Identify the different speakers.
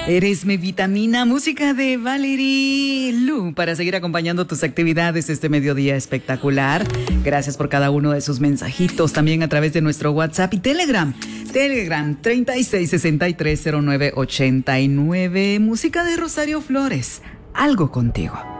Speaker 1: Eres mi vitamina, música de Valerie Lu para seguir acompañando tus actividades este mediodía espectacular. Gracias por cada uno de sus mensajitos, también a través de nuestro WhatsApp y Telegram. Telegram 36630989. Música de Rosario Flores, Algo Contigo.